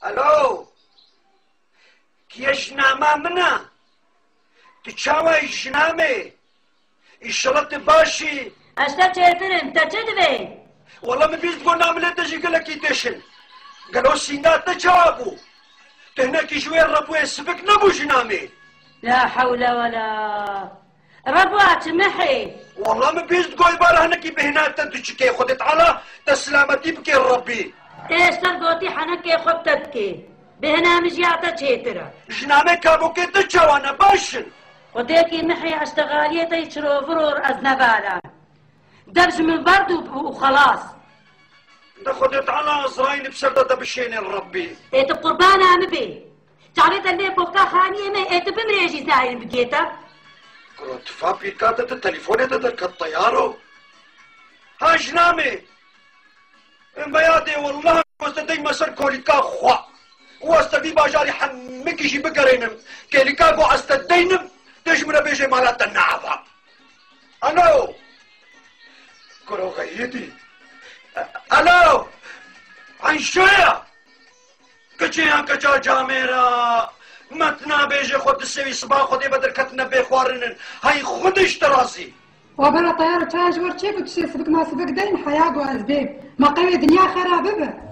الو كي جنامه منا تشاوي جنامي الشرط باشي اشتا چهترم تا چه دوی؟ والله ما بيز تقول نعمل تجي قال لك يدشن قالوا السينات تجابوا تهناك شويه الربو يسبك نبو جنامي لا حول ولا ربوات محي والله ما بيز تقول بارا هناك بهنات تدشكي خدت على تسلامتي بكي الربي ايش تلقوتي حنكي خبتتكي بهنا مجياتا چهترا جنامي كابو كي تجاوانا باشن وديكي محي اشتغالية يشرو فرور ازنبالا دبج من برد وخلاص ده خدت على ازرايل بسردة بشين الربي ايت قربان عمبي تعريت اللي بوكا خانية ما ايت بمريجي زاين بقيتا كروت فابي كاتت التليفون ده الطيارو ها جنامي ان بيادي والله واستدي مسر كوليكا خوا واستدي باجاري حمكي جي بقرينم كوليكا قو استدينم تجمنا بيجي مالات النعفة الو كرو غيتي الو عن شوية كچيان كچا جاميرا متنا بيجي خود السوي صباح خودي بدر كتنا بيخوارنن هاي خودش تراسي وبلا طيارة تاج ورشيك وتشي سبك ما سبك دين حياة وأزبيب ما قوي دنيا خرابة